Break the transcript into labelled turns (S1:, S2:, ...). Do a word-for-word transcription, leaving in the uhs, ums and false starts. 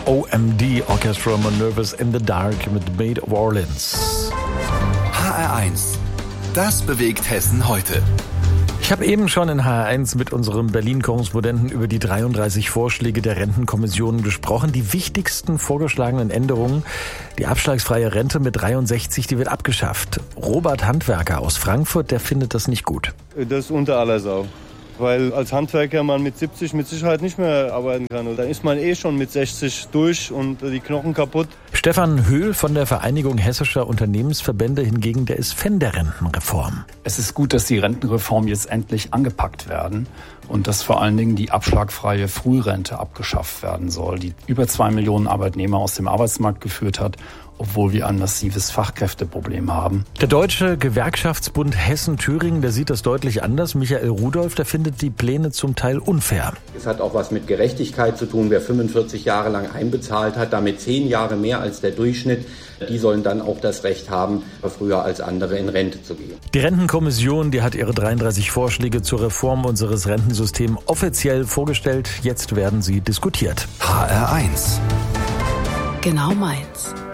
S1: O M D, Orchestra Nervous in the Dark mit Maid of Orleans.
S2: H R eins. Das bewegt Hessen heute.
S1: Ich habe eben schon in H R eins mit unserem Berlin-Korrespondenten über die dreiunddreißig Vorschläge der Rentenkommission gesprochen. Die wichtigsten vorgeschlagenen Änderungen: die abschlagsfreie Rente mit dreiundsechzig, die wird abgeschafft. Robert Handwerker aus Frankfurt, der findet das nicht gut.
S3: Das ist unter aller Sau. Weil als Handwerker man mit siebzig mit Sicherheit nicht mehr arbeiten kann. Und dann ist man eh schon mit sechzig durch und die Knochen kaputt.
S1: Stefan Höhl von der Vereinigung Hessischer Unternehmensverbände hingegen, der ist Fan der Rentenreform.
S4: Es ist gut, dass die Rentenreform jetzt endlich angepackt werden und dass vor allen Dingen die abschlagfreie Frührente abgeschafft werden soll, die über zwei Millionen Arbeitnehmer aus dem Arbeitsmarkt geführt hat, obwohl wir ein massives Fachkräfteproblem haben.
S1: Der Deutsche Gewerkschaftsbund Hessen-Thüringen, der sieht das deutlich anders. Michael Rudolph, der findet die Pläne zum Teil unfair.
S5: Es hat auch was mit Gerechtigkeit zu tun. Wer fünfundvierzig Jahre lang einbezahlt hat, damit zehn Jahre mehr als der Durchschnitt, die sollen dann auch das Recht haben, früher als andere in Rente zu gehen.
S1: Die Rentenkommission, die hat ihre dreiunddreißig Vorschläge zur Reform unseres Rentensystems offiziell vorgestellt. Jetzt werden sie diskutiert.
S2: H R eins.
S6: Genau meins.